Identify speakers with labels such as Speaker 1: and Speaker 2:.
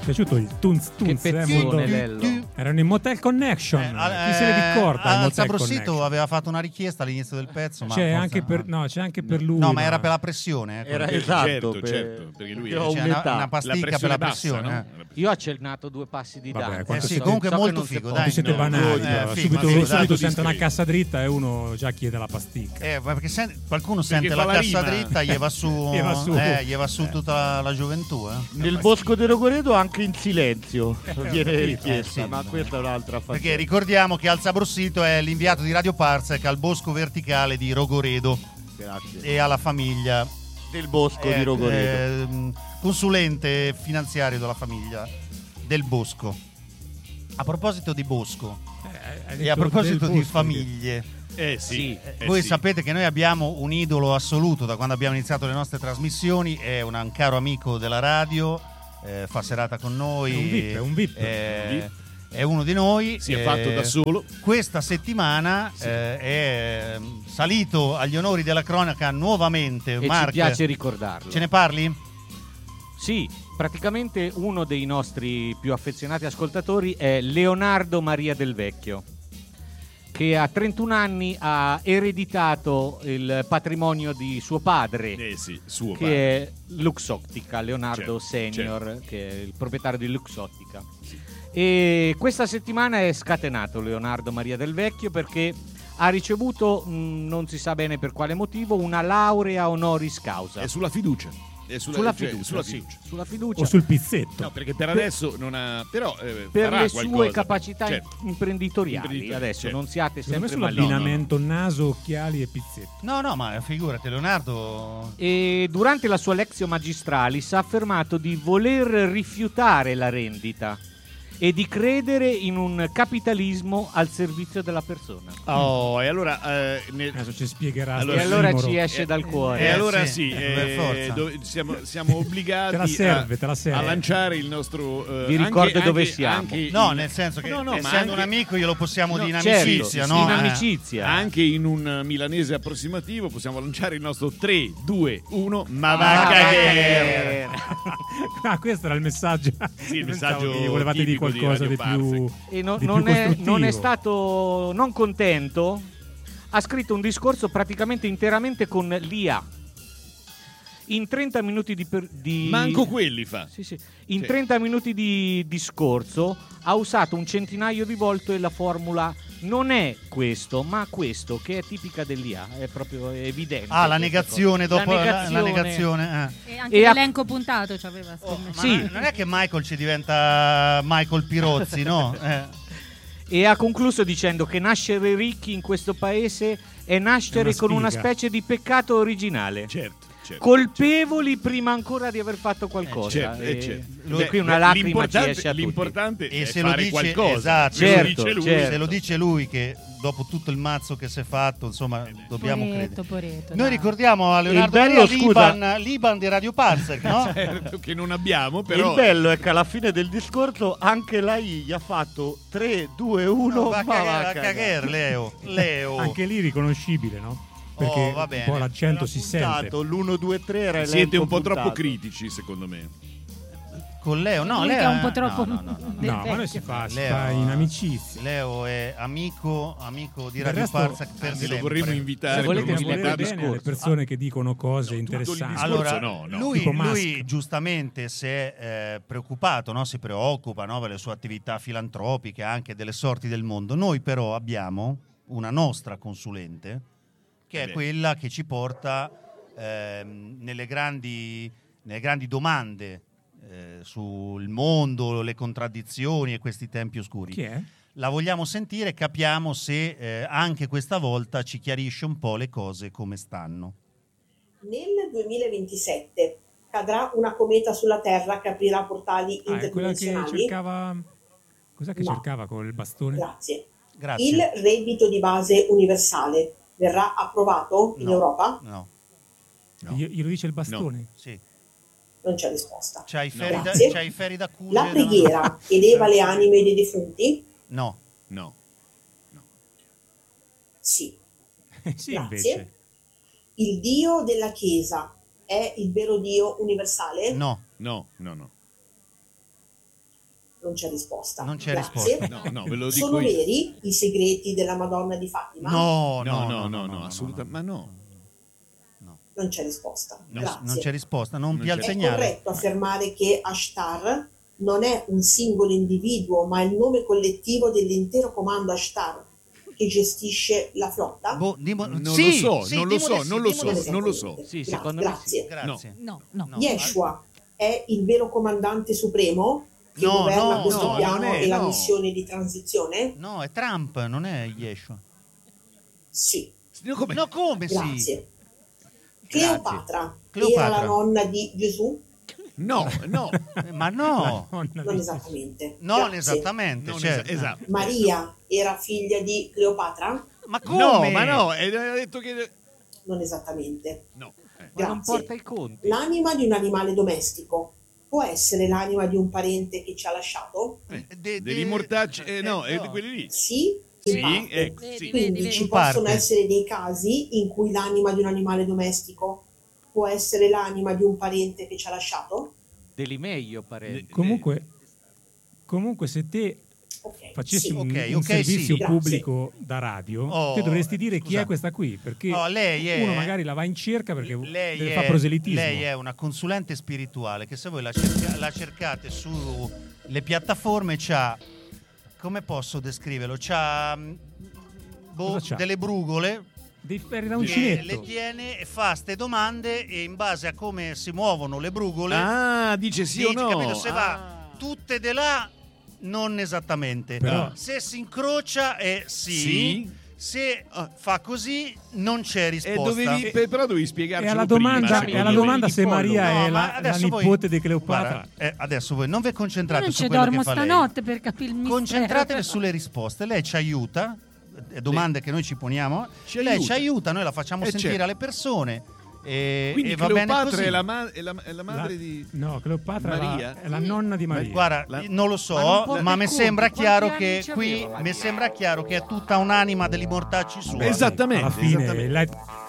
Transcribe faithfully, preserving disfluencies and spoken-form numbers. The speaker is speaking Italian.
Speaker 1: piaciuto il Tunz Tunz.
Speaker 2: Che
Speaker 1: eh,
Speaker 2: pezzone,
Speaker 1: molto-
Speaker 2: Lello.
Speaker 1: Erano in Motel Connection.
Speaker 3: Eh,
Speaker 1: Chi se ne ricorda? il
Speaker 3: Al
Speaker 1: Motel
Speaker 3: Sabrosito
Speaker 1: Connection?
Speaker 3: aveva fatto una richiesta all'inizio del pezzo, ma
Speaker 1: C'è
Speaker 3: forse-
Speaker 1: anche per, no, c'è anche per lui.
Speaker 3: No, ma era per la pressione. eh,
Speaker 4: Era
Speaker 3: quello.
Speaker 4: esatto,
Speaker 5: certo,
Speaker 4: per-
Speaker 5: certo, perché lui
Speaker 4: perché ho
Speaker 3: C'è una,
Speaker 4: un'età.
Speaker 3: una
Speaker 5: la
Speaker 3: pasticca per
Speaker 5: pressione
Speaker 3: la
Speaker 5: bassa,
Speaker 3: pressione.
Speaker 5: no?
Speaker 3: eh.
Speaker 2: Io ho accennato due passi di
Speaker 1: Vabbè,
Speaker 2: Dante.
Speaker 1: quanto
Speaker 3: Eh sì,
Speaker 1: so-
Speaker 3: comunque
Speaker 2: so che
Speaker 3: molto
Speaker 2: non si
Speaker 3: figo,
Speaker 2: può.
Speaker 3: dai.
Speaker 1: Voi siete
Speaker 5: No,
Speaker 1: banali.
Speaker 3: eh,
Speaker 1: però.
Speaker 3: figo,
Speaker 1: subito
Speaker 3: figo,
Speaker 1: subito
Speaker 5: dai.
Speaker 1: sente una cassa dritta e uno già chiede la pasticca.
Speaker 3: Eh, ma perché sen- qualcuno sente
Speaker 5: fa
Speaker 3: la
Speaker 5: la
Speaker 3: cassa
Speaker 5: rima.
Speaker 3: dritta, gli va su,
Speaker 1: Gli va su.
Speaker 3: eh, gli va su tutta la gioventù. Eh.
Speaker 4: Nel bosco di Rogoredo anche in silenzio viene richiesta,
Speaker 3: Eh, sì.
Speaker 4: ma questa è un'altra faccenda.
Speaker 3: Perché ricordiamo che Al Sabrosito è l'inviato di Radio Parsec al bosco verticale di Rogoredo
Speaker 4: Grazie.
Speaker 3: e alla famiglia.
Speaker 4: Del bosco
Speaker 3: Eh,
Speaker 4: di Rogoredo.
Speaker 3: ehm, consulente finanziario della famiglia del bosco. A proposito di bosco
Speaker 1: Eh, hai
Speaker 3: e a
Speaker 1: detto
Speaker 3: proposito
Speaker 1: del
Speaker 3: di
Speaker 1: bosco,
Speaker 3: famiglie,
Speaker 5: Eh sì,
Speaker 2: Sì.
Speaker 5: eh,
Speaker 3: voi
Speaker 5: sì.
Speaker 3: sapete che noi abbiamo un idolo assoluto da quando abbiamo iniziato le nostre trasmissioni, è un, un caro amico della radio, eh, fa serata con noi,
Speaker 1: È un V I P, è un V I P.
Speaker 3: eh,
Speaker 5: Un V I P.
Speaker 3: è uno di noi.
Speaker 5: Si è
Speaker 3: eh,
Speaker 5: fatto da solo.
Speaker 3: Questa settimana eh, è salito agli onori della cronaca nuovamente.
Speaker 2: E
Speaker 3: Mark,
Speaker 2: ci piace ricordarlo.
Speaker 3: ce ne parli?
Speaker 2: Sì, praticamente uno dei nostri più affezionati ascoltatori è Leonardo Maria Del Vecchio, che a trentuno anni ha ereditato il patrimonio di suo padre,
Speaker 5: Eh sì, suo padre.
Speaker 2: che è Luxottica, Leonardo
Speaker 5: Certo,
Speaker 2: Senior,
Speaker 5: certo.
Speaker 2: che è il proprietario di Luxottica. E questa settimana è scatenato Leonardo Maria Del Vecchio perché ha ricevuto, mh, non si sa bene per quale motivo, una laurea honoris causa.
Speaker 5: È sulla fiducia. È
Speaker 2: sulla
Speaker 5: cioè,
Speaker 2: fiducia,
Speaker 5: sulla
Speaker 2: sì,
Speaker 5: fiducia.
Speaker 2: sulla fiducia.
Speaker 1: O sul pizzetto.
Speaker 5: No, perché per adesso non ha. Però eh,
Speaker 2: Per
Speaker 5: farà
Speaker 2: le sue
Speaker 5: qualcosa.
Speaker 2: capacità
Speaker 5: Certo.
Speaker 2: imprenditoriali.
Speaker 5: Imprenditoriali,
Speaker 2: Adesso
Speaker 5: certo.
Speaker 2: non siate
Speaker 1: Secondo me
Speaker 2: sempre
Speaker 1: sull'abbinamento
Speaker 2: maligni.
Speaker 1: naso, occhiali e pizzetto.
Speaker 3: No, no, ma figurati, Leonardo.
Speaker 2: E durante la sua Lectio Magistralis ha affermato di voler rifiutare la rendita e di credere in un capitalismo al servizio della persona.
Speaker 5: Oh, e allora. eh, nel-
Speaker 1: Adesso ci spiegherà.
Speaker 5: Allora,
Speaker 2: e
Speaker 1: sto
Speaker 2: allora
Speaker 1: Simoro.
Speaker 2: ci esce dal cuore.
Speaker 5: E
Speaker 3: Eh,
Speaker 5: allora
Speaker 3: sì,
Speaker 5: sì,
Speaker 3: per
Speaker 5: eh,
Speaker 3: forza.
Speaker 5: dove- siamo, siamo obbligati
Speaker 1: Te la serve,
Speaker 5: a,
Speaker 1: te la serve.
Speaker 5: a lanciare il nostro. eh,
Speaker 2: Vi
Speaker 5: anche-
Speaker 2: ricordo dove
Speaker 5: anche-
Speaker 2: siamo.
Speaker 5: anche
Speaker 3: No,
Speaker 5: in-
Speaker 3: nel senso che
Speaker 5: No, no, ma
Speaker 3: essendo
Speaker 5: anche-
Speaker 3: un amico glielo possiamo
Speaker 5: No,
Speaker 3: dire in
Speaker 2: certo,
Speaker 3: amicizia,
Speaker 5: sì,
Speaker 3: no?
Speaker 2: in
Speaker 3: Eh.
Speaker 2: amicizia.
Speaker 5: Anche in un milanese approssimativo possiamo lanciare il nostro tre, due, uno. Ma
Speaker 3: Ma
Speaker 5: va a
Speaker 3: va a
Speaker 5: cagare!
Speaker 1: Ah, questo era il messaggio.
Speaker 5: Sì, il
Speaker 1: Pensavo
Speaker 5: messaggio
Speaker 1: che gli volevate dire
Speaker 5: tipico di
Speaker 1: qualcosa di,
Speaker 5: Radio
Speaker 1: più.
Speaker 2: E no-
Speaker 1: di
Speaker 2: non,
Speaker 1: più
Speaker 2: è,
Speaker 1: costruttivo.
Speaker 2: non è stato non contento, ha scritto un discorso praticamente interamente con l'I A. In trenta minuti di, per- di
Speaker 5: Manco quelli fa.
Speaker 2: Sì, sì. In
Speaker 5: Sì.
Speaker 2: trenta minuti di discorso ha usato un centinaio di volte la formula non è questo, ma questo, che è tipica dell'I A, è proprio evidente.
Speaker 3: Ah, la
Speaker 2: questa
Speaker 3: negazione
Speaker 2: cosa.
Speaker 3: dopo la, la
Speaker 2: negazione.
Speaker 3: negazione. eh.
Speaker 6: E anche
Speaker 2: E a-
Speaker 6: l'elenco puntato ci aveva
Speaker 3: Oh,
Speaker 6: scommesso.
Speaker 3: ma
Speaker 2: Sì.
Speaker 3: non- non è che Michael ci diventa Michael Pirozzi, no? Eh.
Speaker 2: E ha concluso dicendo che nascere ricchi in questo paese è nascere
Speaker 1: È una
Speaker 2: con una
Speaker 1: sfiga.
Speaker 2: specie di peccato originale.
Speaker 5: Certo, certo.
Speaker 2: Colpevoli prima ancora di aver fatto qualcosa.
Speaker 5: Certo, eh,
Speaker 2: e,
Speaker 5: certo.
Speaker 2: e qui una
Speaker 5: Beh,
Speaker 2: lacrima ci
Speaker 5: l'importante-
Speaker 2: esce a tutti.
Speaker 5: L'importante
Speaker 3: E
Speaker 5: è
Speaker 3: se lo
Speaker 5: fare
Speaker 3: dice
Speaker 5: qualcosa.
Speaker 3: esatto,
Speaker 5: Se lo
Speaker 2: certo,
Speaker 5: dice lui,
Speaker 2: certo.
Speaker 3: se lo dice lui che dopo tutto il mazzo che si è fatto, insomma, dobbiamo
Speaker 6: Poretto,
Speaker 3: credere.
Speaker 6: poretto,
Speaker 3: Noi
Speaker 6: dai.
Speaker 3: ricordiamo a Leonardo
Speaker 4: Il bello,
Speaker 3: Maria
Speaker 4: scusa-
Speaker 3: l'Iban, l'Iban di Radio Parsec, no?
Speaker 5: certo che non abbiamo, però
Speaker 4: Il bello è che alla fine del discorso anche la I gli ha fatto tre, due, uno.
Speaker 3: No, va a
Speaker 4: ma va
Speaker 3: cagare,
Speaker 4: a
Speaker 3: a
Speaker 4: cagare.
Speaker 3: cagare, Leo. Leo.
Speaker 1: Anche lì riconoscibile, no? Perché
Speaker 3: Oh, va
Speaker 1: un
Speaker 3: bene.
Speaker 1: po' l'accento
Speaker 4: Era
Speaker 1: si
Speaker 4: puntato,
Speaker 1: sente.
Speaker 4: l'uno, due, tre era
Speaker 5: siete
Speaker 4: elenco
Speaker 5: un po' troppo
Speaker 4: puntato.
Speaker 5: critici, secondo me.
Speaker 3: Con Leo, no,
Speaker 6: Lui
Speaker 3: Leo
Speaker 6: che è un po' troppo
Speaker 3: no, no, no, no,
Speaker 6: del
Speaker 1: No, ma noi
Speaker 6: vecchio.
Speaker 1: si fa, si
Speaker 3: Leo,
Speaker 1: fa in
Speaker 3: eh,
Speaker 1: amicizia.
Speaker 3: Leo è amico, amico di
Speaker 1: Del
Speaker 3: Radio
Speaker 1: resto,
Speaker 3: Parsec per
Speaker 5: Anzi, lo
Speaker 3: sempre.
Speaker 5: vorremmo invitare
Speaker 2: Se volete
Speaker 5: per
Speaker 2: vi
Speaker 5: una
Speaker 2: leggo
Speaker 1: Volete
Speaker 2: il
Speaker 5: puntata.
Speaker 1: bene alle
Speaker 2: discorso.
Speaker 1: persone che dicono cose
Speaker 5: No, tutto il
Speaker 1: interessanti.
Speaker 5: discorso-
Speaker 3: Allora,
Speaker 5: no, no.
Speaker 3: lui,
Speaker 1: Tipo Musk.
Speaker 3: lui giustamente si è eh, preoccupato, no? Si preoccupa, no? Per le sue attività filantropiche, anche delle sorti del mondo. Noi però abbiamo una nostra consulente, che è
Speaker 5: Beh.
Speaker 3: quella che ci porta ehm, nelle grandi, nelle grandi domande eh, sul mondo, le contraddizioni e questi tempi oscuri.
Speaker 1: Chi è?
Speaker 3: La vogliamo sentire, capiamo se eh, anche questa volta ci chiarisce un po' le cose come stanno.
Speaker 7: Nel duemilaventisette cadrà una cometa sulla Terra che aprirà portali
Speaker 1: Ah, è quella che
Speaker 7: interdimensionali.
Speaker 1: cercava. Cos'è che
Speaker 7: No.
Speaker 1: cercava col bastone?
Speaker 7: Grazie.
Speaker 3: Grazie.
Speaker 7: Il reddito di base universale verrà approvato in
Speaker 3: No.
Speaker 7: Europa?
Speaker 3: No,
Speaker 5: No.
Speaker 1: Gli- Glielo dice il bastone?
Speaker 3: sì.
Speaker 7: Non c'è risposta.
Speaker 3: C'hai i ferri, da,
Speaker 7: Grazie.
Speaker 3: c'hai i ferri d'accusa.
Speaker 7: La preghiera eleva le anime dei defunti?
Speaker 3: No.
Speaker 5: No.
Speaker 7: Sì.
Speaker 1: sì,
Speaker 7: Grazie.
Speaker 1: invece.
Speaker 7: Il Dio della Chiesa è il vero Dio universale?
Speaker 3: No.
Speaker 5: No, no, no.
Speaker 7: Non c'è risposta.
Speaker 3: Non c'è
Speaker 7: Grazie.
Speaker 3: risposta.
Speaker 5: No, no, ve lo dico
Speaker 7: Sono
Speaker 5: io.
Speaker 7: veri i segreti della Madonna di Fatima?
Speaker 3: No,
Speaker 5: No, no, no, no, assolutamente, ma no.
Speaker 7: Non c'è risposta.
Speaker 3: No,
Speaker 7: Grazie.
Speaker 3: non c'è risposta, non
Speaker 5: Non
Speaker 3: pia il
Speaker 5: c'è.
Speaker 7: È
Speaker 3: segnale.
Speaker 7: corretto affermare che Ashtar non è un singolo individuo, ma il nome collettivo dell'intero comando Ashtar che gestisce la flotta?
Speaker 3: Boh, dimo-
Speaker 5: Non
Speaker 3: sì,
Speaker 5: lo so,
Speaker 3: sì,
Speaker 5: non lo
Speaker 3: dimo
Speaker 5: so,
Speaker 3: di sì,
Speaker 5: non lo
Speaker 3: dimo
Speaker 5: so,
Speaker 3: di sì.
Speaker 5: non lo so.
Speaker 2: Sì,
Speaker 7: Gra-
Speaker 2: secondo me sì.
Speaker 7: grazie.
Speaker 3: Grazie.
Speaker 6: No, no.
Speaker 3: No.
Speaker 7: Yeshua è il vero comandante supremo che
Speaker 3: No,
Speaker 7: governa
Speaker 3: no,
Speaker 7: questo
Speaker 3: no,
Speaker 7: piano
Speaker 3: non è,
Speaker 7: e la
Speaker 3: no.
Speaker 7: missione di transizione?
Speaker 3: No, è Trump, non è Yeshua.
Speaker 7: Sì,
Speaker 5: No, come?
Speaker 3: No, come sì?
Speaker 7: grazie. Cleopatra,
Speaker 3: Cleopatra.
Speaker 7: era la nonna di Gesù?
Speaker 5: No, no.
Speaker 3: Eh, Ma no,
Speaker 1: Nonna
Speaker 7: Non
Speaker 1: di-
Speaker 7: esattamente.
Speaker 3: non
Speaker 7: Grazie.
Speaker 3: esattamente.
Speaker 5: Non
Speaker 3: certo.
Speaker 5: esa- esatto.
Speaker 7: Maria era figlia di Cleopatra?
Speaker 3: Ma come?
Speaker 5: No, ma no, eh, ha detto che...
Speaker 7: Non esattamente.
Speaker 5: No. eh.
Speaker 2: Ma non
Speaker 7: Grazie.
Speaker 2: porta i conti.
Speaker 7: L'anima di un animale domestico può essere l'anima di un parente che ci ha lasciato?
Speaker 5: Eh,
Speaker 3: De-
Speaker 5: degli
Speaker 3: de-
Speaker 5: mortacci... Eh, no,
Speaker 3: eh,
Speaker 5: è
Speaker 3: no.
Speaker 5: di quelli lì.
Speaker 7: Sì, in
Speaker 5: Sì,
Speaker 7: parte.
Speaker 5: ecco,
Speaker 6: Vedi,
Speaker 5: sì.
Speaker 7: Quindi
Speaker 6: vedi,
Speaker 7: ci
Speaker 3: In
Speaker 7: possono
Speaker 3: parte.
Speaker 7: essere dei casi in cui l'anima di un animale domestico può essere l'anima di un parente che ci ha lasciato?
Speaker 2: Deli meglio, parente.
Speaker 1: Comunque, comunque, se te
Speaker 7: Ok,
Speaker 1: facessi
Speaker 7: sì.
Speaker 1: un,
Speaker 3: Ok,
Speaker 1: un
Speaker 3: ok,
Speaker 1: servizio
Speaker 7: sì.
Speaker 1: pubblico da radio,
Speaker 3: Oh,
Speaker 1: te dovresti dire chi
Speaker 3: scusa.
Speaker 1: è questa qui, perché
Speaker 3: Oh, lei è-
Speaker 1: uno magari la va in cerca perché
Speaker 3: lei
Speaker 1: deve
Speaker 3: è,
Speaker 1: fare proselitismo.
Speaker 3: lei è una consulente spirituale che se voi la, cerca- la cercate sulle piattaforme c'ha, come posso descriverlo, c'ha, mh, boh,
Speaker 1: Cosa c'ha?
Speaker 3: delle brugole
Speaker 1: Devi fare da un
Speaker 3: che
Speaker 1: cinetto.
Speaker 3: le tiene e fa ste domande e in base a come si muovono le brugole
Speaker 5: Ah, dice sì o
Speaker 3: dici,
Speaker 5: no.
Speaker 3: capito? Se
Speaker 5: Ah.
Speaker 3: va tutte de là non esattamente,
Speaker 1: Però-
Speaker 3: se si incrocia è sì,
Speaker 5: Sì.
Speaker 3: se fa così non c'è
Speaker 5: E
Speaker 3: risposta.
Speaker 5: dovevi, pe- però dovevi spiegarci
Speaker 1: E alla domanda,
Speaker 2: prima,
Speaker 1: e alla
Speaker 2: secondo me.
Speaker 1: domanda se
Speaker 2: Di follow.
Speaker 1: Maria
Speaker 3: No,
Speaker 1: è
Speaker 3: ma
Speaker 1: la, la
Speaker 3: adesso voi-
Speaker 1: nipote di Cleopatra.
Speaker 3: Guarda, eh, adesso voi non vi
Speaker 6: Io
Speaker 3: concentrate
Speaker 6: non
Speaker 3: su
Speaker 6: ci
Speaker 3: quello
Speaker 6: dormo
Speaker 3: che fa lei.
Speaker 6: stanotte per capire il mistero.
Speaker 3: Concentratevi sulle risposte. Lei ci aiuta, eh, domande che noi ci poniamo.
Speaker 5: Ci
Speaker 3: lei
Speaker 5: aiuta.
Speaker 3: ci aiuta, noi la facciamo
Speaker 5: Eh,
Speaker 3: sentire
Speaker 5: certo.
Speaker 3: alle persone. E,
Speaker 5: Quindi
Speaker 3: e va bene
Speaker 5: Cleopatra
Speaker 3: così.
Speaker 5: è la, ma- è, la, è la madre
Speaker 1: La-
Speaker 5: di...
Speaker 1: No, Cleopatra è la-
Speaker 5: Maria?
Speaker 1: è la nonna di Maria.
Speaker 3: Guarda,
Speaker 5: La-
Speaker 3: non lo so,
Speaker 2: Ma non porta
Speaker 3: ma
Speaker 2: i
Speaker 3: mi
Speaker 2: conti.
Speaker 3: sembra
Speaker 2: Quanti
Speaker 3: chiaro
Speaker 2: anni
Speaker 3: che
Speaker 2: ci
Speaker 3: qui
Speaker 2: aveva
Speaker 3: mi
Speaker 2: Maria?
Speaker 3: sembra chiaro che è tutta un'anima degli mortacci sua.
Speaker 5: Esattamente.
Speaker 1: Alla fine
Speaker 5: esattamente.
Speaker 1: lei-